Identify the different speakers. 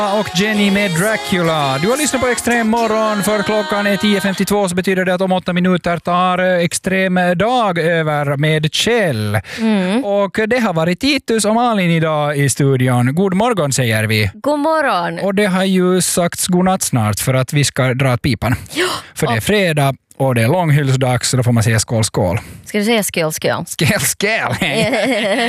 Speaker 1: Och Jenny med Dracula. Du har lyssnat på Extrem morgon, för klockan är 10.52, så betyder det att om 8 minuter tar Extrem dag över med Kjell. Och det har varit Titus och Malin idag i studion. God morgon säger vi.
Speaker 2: God morgon.
Speaker 1: Och det har ju sagts godnatt snart för att vi ska dra åt pipan.
Speaker 2: Ja.
Speaker 1: För det är fredag och det är långhylsdags, så då får man säga skål, skål.
Speaker 2: Ska du säga skål, skål?
Speaker 1: Skål, skål.